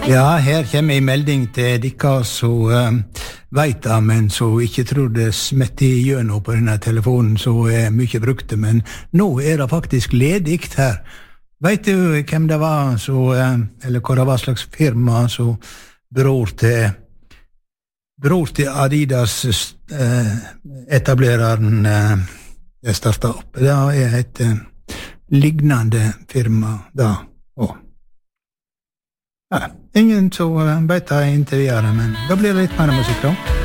Ja, her kommer en melding til dere som vet det, men som ikke tror det smetter gjennom på denne telefonen, så mye brukte, men nå det faktisk ledigt her. Vet du hvem det var, eller hva det var slags firma som bror til Adidas etablereren startet opp? Det et lignende firma da, og ingen som vet det inntil videre, men da blir det litt mer musikk da.